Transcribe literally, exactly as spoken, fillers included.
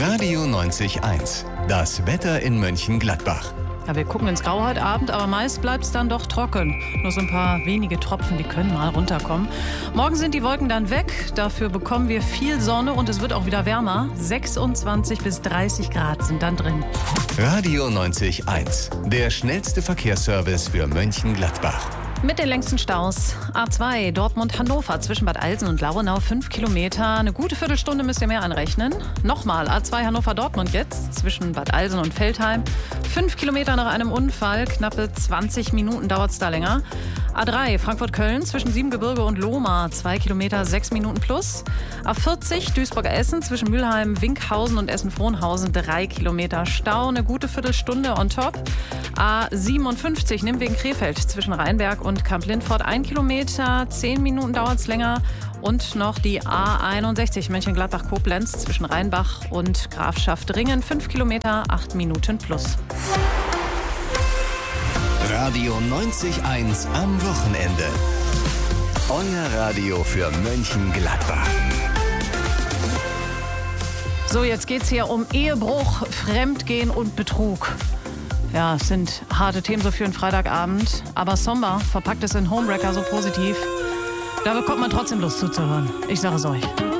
Radio neunzig Komma eins. Das Wetter in Mönchengladbach. Ja, wir gucken ins Grau heute Abend, aber meist bleibt es dann doch trocken. Nur so ein paar wenige Tropfen, die können mal runterkommen. Morgen sind die Wolken dann weg, dafür bekommen wir viel Sonne und es wird auch wieder wärmer. sechsundzwanzig bis dreißig Grad sind dann drin. Radio neunzig Komma eins. Der schnellste Verkehrsservice für Mönchengladbach. Mit den längsten Staus. A zwei Dortmund-Hannover zwischen Bad Alsen und Lauenau fünf Kilometer. Eine gute Viertelstunde müsst ihr mehr anrechnen. Nochmal A zwei Hannover-Dortmund jetzt zwischen Bad Alsen und Veltheim. fünf Kilometer nach einem Unfall. Knappe zwanzig Minuten dauert es da länger. A drei Frankfurt-Köln zwischen Siebengebirge und Lohmar. zwei Kilometer, sechs Minuten plus. A vierzig Duisburg-Essen zwischen Mülheim, Winkhausen und Essen-Frohnhausen. drei Kilometer Stau. Eine gute Viertelstunde on top. A siebenundfünfzig Nimwegen Krefeld zwischen Rheinberg und Kamp-Lindfort ein Kilometer, zehn Minuten dauert es länger. Und noch die A einundsechzig Mönchengladbach-Koblenz zwischen Rheinbach und Grafschaft Ringen, fünf Kilometer, acht Minuten plus. Radio neunzig Komma eins am Wochenende. Euer Radio für Mönchengladbach. So, jetzt geht's hier um Ehebruch, Fremdgehen und Betrug. Ja, es sind harte Themen so für einen Freitagabend, aber Somber verpackt es in Homewrecker so positiv. Da bekommt man trotzdem Lust zuzuhören. Ich sage es euch.